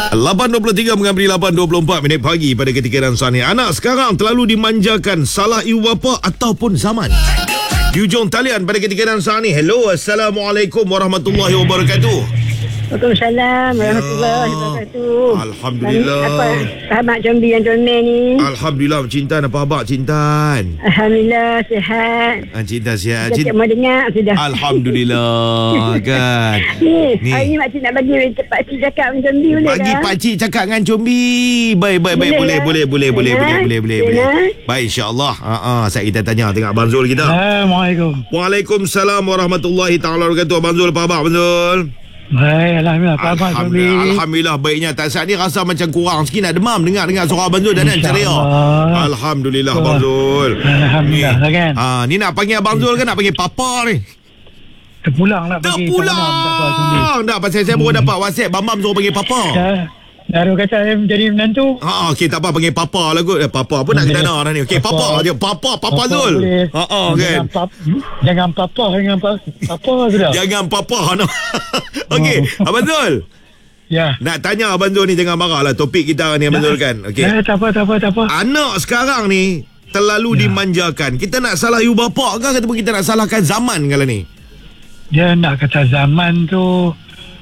8.23 menghampiri 8.24 minit pagi pada ketika dan saat ini. Anak sekarang terlalu dimanjakan, salah ibu bapa ataupun zaman? Di ujung talian pada ketika dan saat ini. Hello, Assalamualaikum warahmatullahi wabarakatuh. Waalaikumsalam warahmatullahi wabarakatuh. Alhamdulillah. Apa sahabat Jambi yang comel ni? Alhamdulillah, Cintan. Apa khabar, Cintan? Alhamdulillah sihat. Cintan sihat. Kita mau dengar sudah. Alhamdulillah kan. Ni hari ni makcik nak bagi pakcik cakap dengan Jambi boleh tak? Bagi pakcik cakap dengan Combi. Baik. Boleh. Baik, insya-Allah. Saat kita tanya tengok Abang Zul kita. Assalamualaikum. Waalaikumsalam warahmatullahi taala wabarakatuh. Abang Zul, apa khabar Abang Zul? Baik, Alhamdulillah. Apa Alhamdulillah baiknya. Tak saat ni rasa macam kurang sikit, nak demam dengar suara Abang Zul dan ceria. Alhamdulillah Abang Zul. Alhamdulillah ni, kan. Ni nak panggil Abang Zul ke nak panggil Papa ni? Terpulang lah bagi. Terpulang. Dah pasal saya baru dapat WhatsApp Bambam suruh panggil Papa. Dah kata saya menjadi menantu. Okey, tak apa, panggil Papa lah kot. Papa pun nak kena dah ni. Okey, Papa je. Papa Zul. Kan. Jangan Papa sudah. Jangan Papa no. Okey, Abang Zul. Ya. Nak tanya Abang Zul ni, jangan marah lah. Topik kita ni Abang Zul kan. Okey. Tak apa. Anak sekarang ni terlalu dimanjakan. Kita nak salah ibu bapa ke ataupun kita nak salahkan zaman kala ni? Dia nak kata zaman tu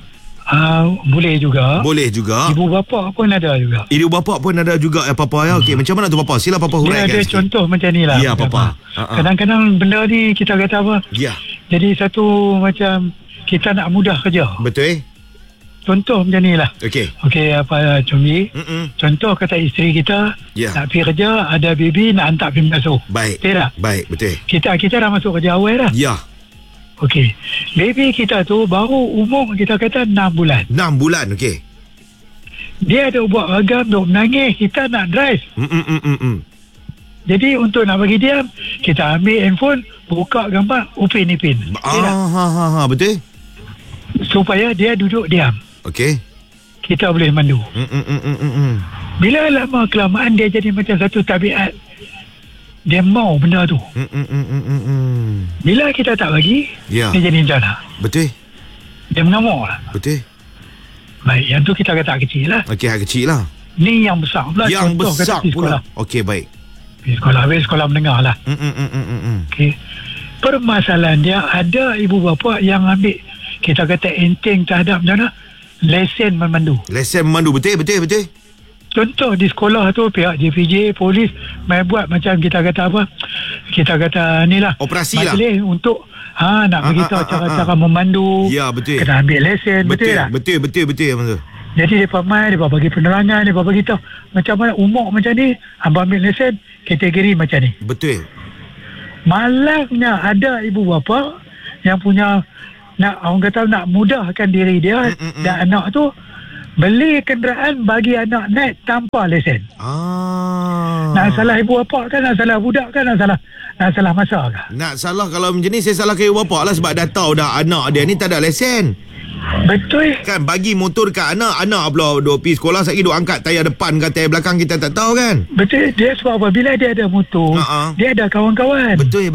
boleh juga. Ibu bapa pun ada juga. Ibu bapa pun ada juga ya Papa ya. Okey, macam mana tu Papa? Sila Papa huraikan. Dia ada contoh macam ni lah. Ya Papa. Kadang-kadang benda ni kita kata apa? Ya. Jadi satu macam kita nak mudah kerja. Betul. Contoh macam ni lah. Okey, apa Combi? Contoh kata isteri kita nak pergi kerja, ada baby nak hantar pergi masuk. Baik. Betul tak? Baik, betul. Kita dah masuk kerja awal dah. Ya. Okey. Baby kita tu baru umur kita kata 6 bulan. 6 bulan, okey. Dia ada buat ragam, duk menangis, kita nak drive. Jadi untuk nak bagi diam, kita ambil handphone, buka gambar, Upin Ipin. Betul. Supaya dia duduk diam. Okey. Kita boleh mandu. Bila lama kelamaan dia jadi macam satu tabiat. Dia mau benda tu. Bila kita tak bagi, dia jadi macam mana? Betul. Dia mengamuk lah. Betul. Baik, yang tu kita kata kecil lah. Okey, kecil lah. Ni yang besar pula. Yang besar pula. Okey, baik. Habis sekolah menengah lah. Okey. Permasalahan dia, ada ibu bapa yang ambil, kita kata enteng terhadap macam mana, lesen memandu. Betul. Contoh di sekolah tu pihak JPJ, polis mai buat macam kita kata apa? Kita kata ni lah. Operasi lah. Untuk nak beritahu cara-cara memandu. Ya, betul. Kena ambil lesen, betul tak? Betul. Jadi mereka main, mereka bagi penerangan, mereka bagi tahu macam mana umur macam ni, abang ambil lesen kategori macam ni. Betul. Malangnya ada ibu bapa yang punya orang kata nak mudahkan diri dia dan anak tu beli kenderaan bagi anak naik tanpa lesen. Nak salah ibu bapa kan, nak salah budak kan, nak salah masa kan? Nak salah kalau macam ni, saya salahkan ibu bapa lah sebab dah tahu dah anak dia ni tak ada lesen. Betul. Kan bagi motor kat anak pula duk pergi sekolah, sekali duk angkat tayar depan ke tayar belakang, kita tak tahu kan. Betul. Dia sebab apa? Bila dia ada motor, dia ada kawan-kawan. Betul.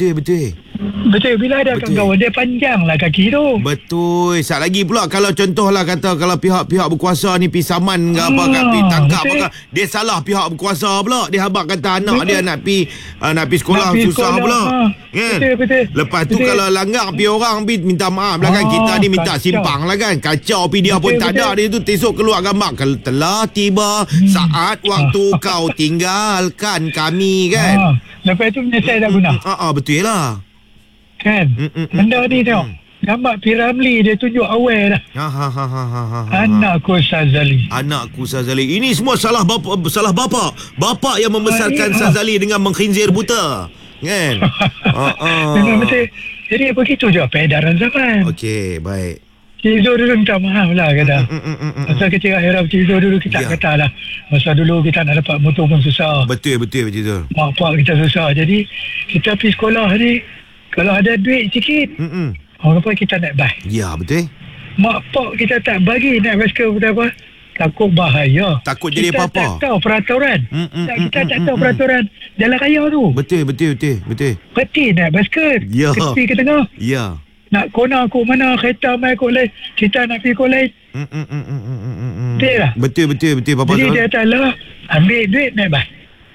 Betul, bila ada kawan-kawan, dia panjang lah kaki tu. Betul. Sat lagi pula kalau contohlah kata kalau pihak-pihak berkuasa ni pergi saman ke apa kat pergi tangkap apa, dia salah pihak berkuasa pula. Dia habaq kata anak dia nak pergi sekolah susah pula. Kan? Betul. Lepas tu kalau langgar pergi orang pergi minta maaf lah kan. Kita ni minta simpang lah kan. Kacau pergi dia pun tak ada. Dia tu esok keluar gambar, telah tiba saat waktu kau tinggalkan kami kan. Lepas tu menyesal tak guna. Betul lah. Kan? Benda ni tengok. Gambar Piramli dia tunjuk awal dah. Anakku Sazali. Ini semua salah bapa. Bapa yang membesarkan Sazali dengan mengkhinzir buta. Kan? Memang betul. Jadi begitu je peredaran zaman. Okey, baik. Cik Zul dulu minta maaf lah kata. Masa kecil akhirnya Cik Zul dulu kita kata lah. Masa dulu kita nak dapat motor pun susah. Betul Cik Zul. Mak pak kita susah. Jadi kita pergi sekolah ni, kalau ada duit sikit, orang apa kita naik bas. Ya, betul. Mak pak kita tak bagi naik basikal apa. Takut bahaya. Takut jadi apa-apa. Kita tak tahu peraturan. Kita tak tahu peraturan jalan raya tu. Betul. Peti naik basikal. Ya. Tepi ke tengah. Ya. nak kona kok mana, kereta mai kok lain, kita nak pergi kok lain. Betul lah. Betul Papa Jadi Zul. dia kata lah, ambil duit naik bas.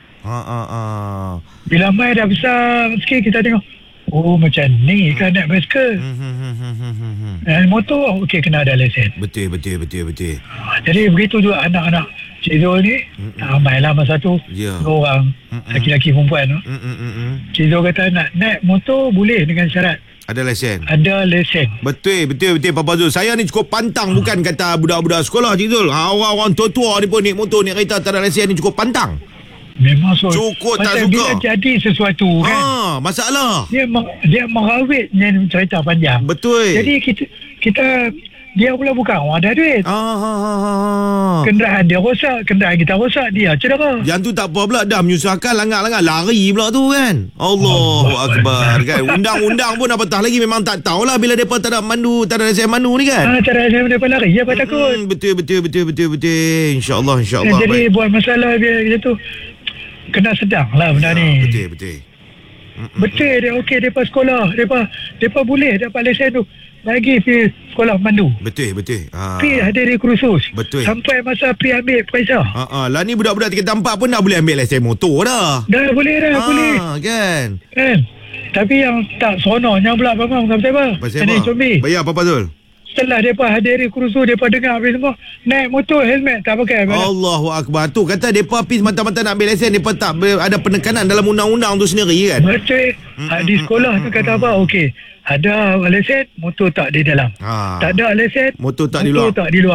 Bila mai dah besar sikit, kita tengok, oh macam ni kan naik basikal. Motor okey, kena ada lesen. Betul. Jadi begitu juga anak-anak Cik Zul ni, ramai lah masa tu. Ya. 2 orang, laki-laki perempuan tu. Cik Zul kata nak naik motor boleh dengan syarat Ada lesen. ada lesen. Betul Papa Zul. Saya ni cukup pantang, bukan kata budak-budak sekolah Cik Zul. Orang-orang tua-tua ni pun naik motor, naik kereta tak ada lesen ni cukup pantang. Memang so. Cukup tak Pasal suka. bila jadi sesuatu kan, Masalah. dia merawit dengan cerita panjang. Betul. Jadi kita dia pula bukan orang ada duit. Kenderaan dia rosak, kenderaan kita rosak, dia cedera. Yang tu tak apa pula, dah menyusahkan, langgar-langgar lari pula tu kan. Allahu Akbar kan. Undang-undang pun apatah lagi, memang tak tahulah bila mereka tak ada mandu, tak ada lesen mandu ni kan. Tak ada saya dapat lari, dia apa takut. Betul. InsyaAllah. Jadi buat masalah dia tu kena sedang lah benda ni. Betul. Betul dia okey, depa sekolah, depa boleh dapat lesen tu. Lagi pergi sekolah mandu. Betul. Pergi hadiri kursus. Betul. Sampai masa pergi ambil periksa. Lah ni budak-budak tingkat 4 pun dah boleh ambil lesen motor dah. Dah boleh. Kan. Tapi yang tak seronoknya pula Bang, kata apa? Pasal Ini apa? combi. Bayar Papa Zul. Setelah mereka hadiri kursus, mereka dengar habis semua, naik motor helmet tak pakai. Allahu Akbar. Tu kata mereka pergi semata-mata nak ambil lesen, mereka tak ada penekanan dalam undang-undang tu sendiri kan. Betul. Di sekolah tu kata apa? Okey, ada lesen, motor tak di dalam. Tak ada lesen, motor tak di luar.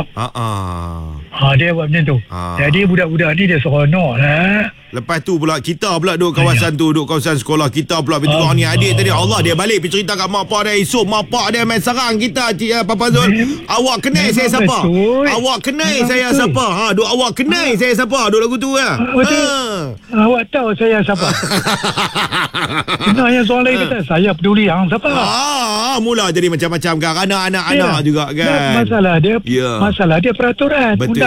Dia buat macam tu. Jadi budak-budak ni dia seronok lah. Lepas tu pula kita pula duduk kawasan tu, duduk kawasan sekolah kita pula bertengok ni adik tadi. Allah, dia balik pergi cerita kat mak pak dia. Esok mak pak dia main serang kita, Papa Zul. Awak kenal saya siapa? Awak kenal saya siapa? Duk awak kenal saya siapa? Duk lagu tu lah. Awak tahu saya siapa? Sebenarnya soalan lain kata, saya peduli hang siapa? Mula jadi macam-macam kan. Anak-anak juga kan. Masalah dia peraturan. Betul.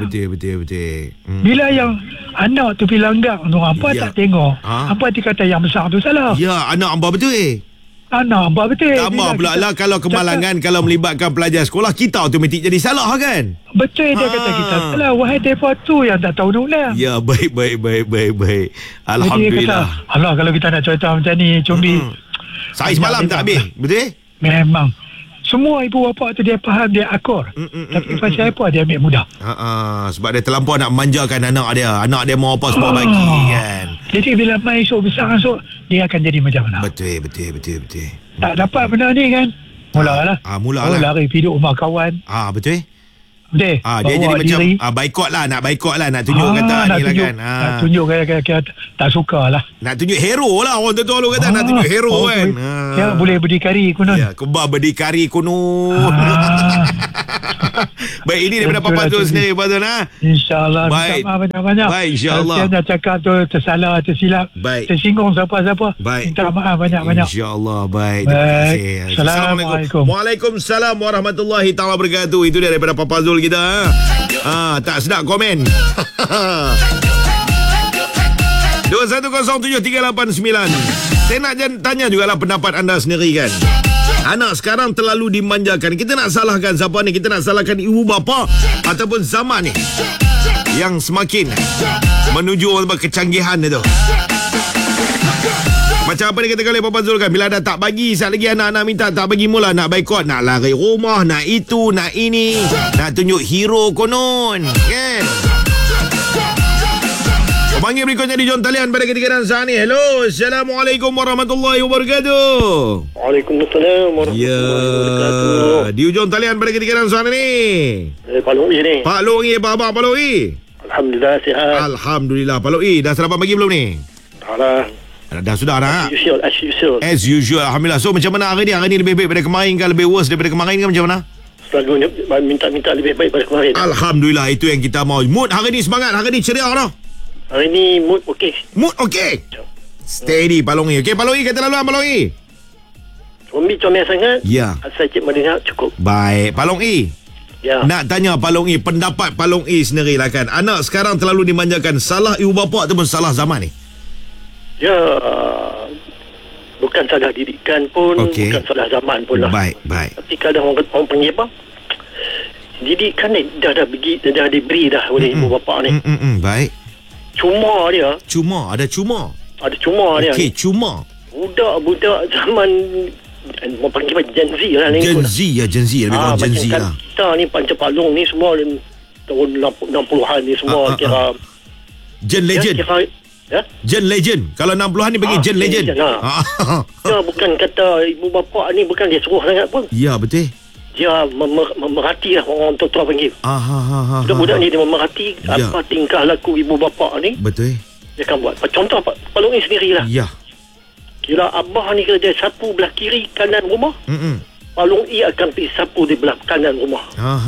Bila yang anak tu pergi langgar tu, apa tak tengok, apa dikata yang besar tu salah. Ya, anak hamba betul Anak hamba betul. Tambah pula lah kalau kemalangan, kalau melibatkan pelajar sekolah, kita automatik jadi salah kan. Betul dia kata kita salah. Wahai mereka tu yang tak tahu ulang. Ya, baik. Alhamdulillah. Allah, kalau kita nak cerita macam ni, combi. Saya semalam tak habis. Betul? Memang. Semua ibu bapa tu dia faham, dia akur. Tapi pasal apa dia ambil mudah? Sebab dia terlampau nak manjakan anak dia. Anak dia mau apa semua bagi kan. Jadi bila mai esok besar esok, dia akan jadi macam mana? Betul. Tak dapat benda ni kan? Mulalah. Lari pergi duduk rumah kawan. Betul. Dia jadi macam baikot lah. Nak tunjuk kata ni lah kan. Nak tunjuk kata tak suka lah. Nak tunjuk hero lah. Orang tu lu kata nak tunjuk hero kan. Ya, boleh berdikari kuno. Ya, kebab berdikari kuno. Baik, ini daripada Papa Zul sendiri, Papa Zul. InsyaAllah. Baik. Banyak-banyak. Baik, insyaAllah. Saya nak cakap tu tersalah, tersilap. Baik. Tersinggung siapa-siapa. Baik. Minta maaf banyak-banyak. InsyaAllah. Baik. Terima kasih. Assalamualaikum. Waalaikumsalam warahmatullahi ta'ala wabarakatuh. Itu dia daripada Papa Zul kita. Tak sedap komen. 21073889. Saya nak tanya jugalah pendapat anda sendiri kan. Anak sekarang terlalu dimanjakan. Kita nak salahkan siapa ni? Kita nak salahkan ibu bapa ataupun zaman ni yang semakin menuju kecanggihan itu. Macam apa dia kata oleh Papa Zul kan, bila dah tak bagi, saat lagi anak-anak minta tak bagi, mula nak baikot, nak lari rumah, nak itu, nak ini, nak tunjuk hero konon kan. Panggil berikutnya di John talian pada ketika dan saat ni. Hello, Assalamualaikum warahmatullahi wabarakatuh. Waalaikumsalam warahmatullahi wabarakatuh. Di ujung talian pada ketika dan saat ni. Pak Loi ni. Pak Loi, apa khabar Pak Loi? Alhamdulillah sihat. Alhamdulillah. Pak Loi, dah sarapan pagi belum ni? Dah sudah dah. As usual. Alhamdulillah. So macam mana hari ni? Hari ni lebih baik daripada kemarin ke? Lebih worse daripada kemarin ke macam mana? Selalu minta lebih baik daripada kemarin. Alhamdulillah, itu yang kita mau. Mood hari ni semangat, hari ni ceria dah. Hari ni mood okey. Mood okey. Steady Pak Loi. Okey Pak Loi, kata laluan Pak Loi. Comel sangat. Ya. Saya cik mendengar cukup. Baik, Pak Loi. Ya. Nak tanya Pak Loi, pendapat Pak Loi sendiri lah kan. Anak sekarang terlalu dimanjakan. Salah ibu bapa ataupun salah zaman ni? Ya. bukan salah didikan pun, bukan salah zaman pun lah. Baik. Tapi kadang orang panggil apa? Didikan ni dah diberi dah oleh ibu bapa ni. Baik. Cuma dia. Ada cuma. Ada cuma dia. Okey, cuma. Budak zaman mau panggil apa? Gen Z lah ni. Gen Z lebih kurang Gen Z lah. Kita ni Panca Palung ni semua tahun 60-an ni semua kira Gen Legend. Gen Legend. Kalau 60-an ni panggil Gen Legend. Dia bukan kata ibu bapa ni bukan dia suruh sangat pun. Ya, betul. Dia memerhati lah orang tua panggil. Budak ni dia memerhati apa tingkah laku ibu bapa ni. Betul. Dia akan buat. Contoh Palung ni sendirilah. Ya. Kira abah ni kira dia sapu belah kiri kanan rumah. Palung I akan pergi sapu di belah kanan rumah.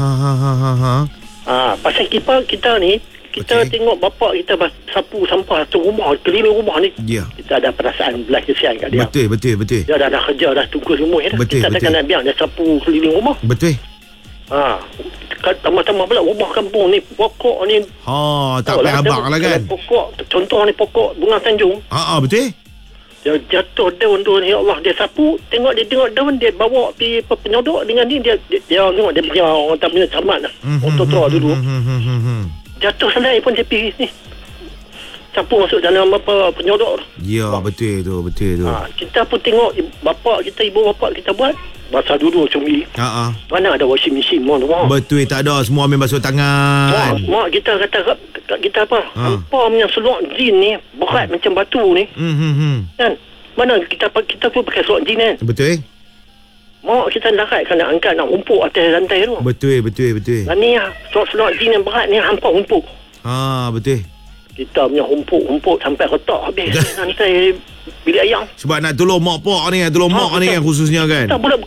Pasal kita ni kita tengok bapak kita sapu sampah satu rumah, keliling rumah ni. Ya. Kita ada perasaan belas kesian kat dia. Betul. Dia dah kerja dah tunggu rumah dah. Kita takkan nak biar dia sapu keliling rumah. Betul. Tambah-tambah pula rumah kampung ni pokok ni. Tak payah abang lah kan. Pokok contoh ni pokok bunga Tanjung. Betul. Dia jatuh daun-daun, ya Allah, dia sapu, tengok daun, dia bawa pergi penyodok dengan ni, dia tengok dia punya orang tak punya camat lah. Orang tua dulu. Jatuh selai pun dia pergi ni. Sapu masuk dalam penyodok. Ya, betul tu. Kita pun tengok bapak kita, ibu bapak kita buat. Masa dulu cumi. Mana ada washing machine mohon rumah. Betul, tak ada. Semua ambil basuh tangan. Mak kita kata kita apa? Hampa punya seluar jin ni berat macam batu ni. Kan? Mana kita pun pakai seluar jin kan? Betul. Mak kita larat nak angkat nak umpuk atas lantai tu. Betul. Dan ni seluar jin yang berat ni hampa umpuk. Betul. Kita punya umpuk sampai retak habis lantai bilik ayam. Sebab nak tolong mak pak ni, tolong mak ni kan khususnya kan.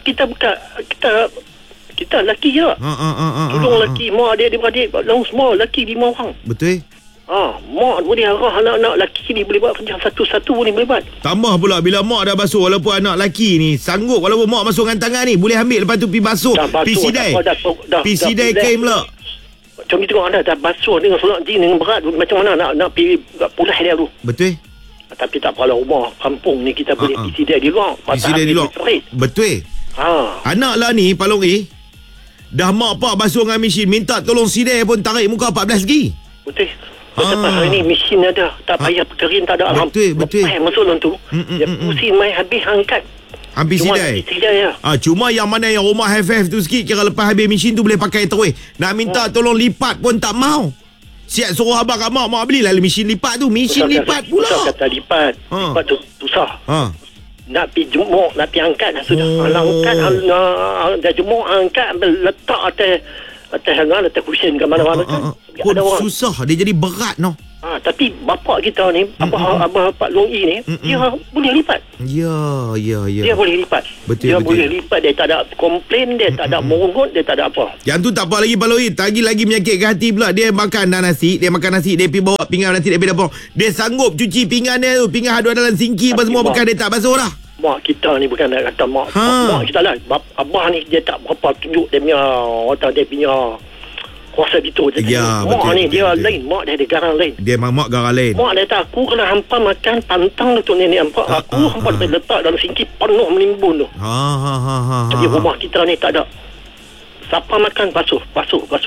Kita lelaki je. Tolong lelaki, mak adik-adik semua lelaki 5 orang. Betul. Mak boleh arah anak-anak lelaki ni boleh buat kerja satu-satu ni boleh buat. Tambah pula bila mak dah basuh, walaupun anak lelaki ni sanggup, walaupun mak basuh dengan tangan ni boleh ambil lepas tu pergi basuh. Pergi sidai kain pula. Macam kita tengok dah basuh dengan seluar jin dengan berat, macam mana nak pergi pulas dia tu. Betul. Tapi tak apalah, rumah kampung ni kita boleh pergi sidai di luar. Betul. Anak lah ni Palung dah mak pak basuh dengan mesin, minta tolong sidai pun tarik muka 14 lagi. Betul. Lepas hari ni mesin ada, tak payah kerin, tak ada alam. Betul. Masuk dalam tu. Dia pusing main habis angkat. Habis sidai. Cuma yang mana yang rumah FF tu sikit, kira lepas habis mesin tu boleh pakai terus. Nak minta tolong lipat pun tak mau. Siap suruh abang kat mak belilah mesin lipat tu. Mesin lipat pula. Susah kata lipat. Lipat tu susah. Nak pergi jemur, nak pergi angkat dah sudah. Angkat, dah jemur, angkat, letak atas cushion ke mana-mana kan. Pun susah, dia jadi berat no. Tapi bapak kita ni, Abah Pak Long I ni, dia boleh lipat. Ya. Dia boleh lipat. Betul. Boleh lipat, dia tak ada komplain, dia tak ada merungut, dia tak ada apa. Yang tu tak apa lagi Pak Long I, lagi menyakitkan hati pula. Dia makan nasi, dia pergi bawa pinggan nasi dari dapur. Dia sanggup cuci pinggan dia tu, pinggan ada dalam sinki apa semua, bekas dia tak basuh dah. Mak kita ni bukan nak kata mak kita lah. Abah ni dia tak berapa tunjuk dia punya kuasa gitu je. Mak ni dia lain. Mak dia ada garang lain. Dia mak garang lain. Mak dia tak, aku kena hampa makan pantang tu nenek hampa. Aku hampa letak dalam sinki penuh menimbun tu. Jadi rumah kita ni tak ada. Siapa makan basuh.